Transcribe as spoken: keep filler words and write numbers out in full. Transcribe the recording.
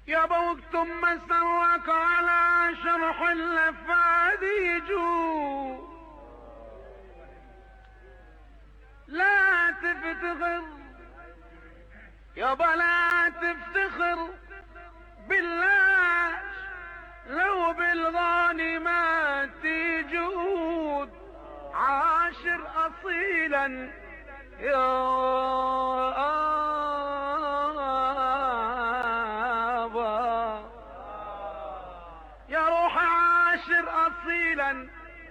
يا وقت ما سواك على شرح اللفاديج لا تفتخر يابا لا تفتخر بالله لو بالغانمات جود عاشر اصيلا يا ابا يا روح عاشر اصيلا